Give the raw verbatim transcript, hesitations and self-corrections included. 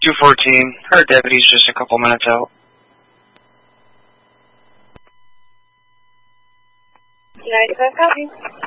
two fourteen. Our deputy's just a couple minutes out. ninety-five copy.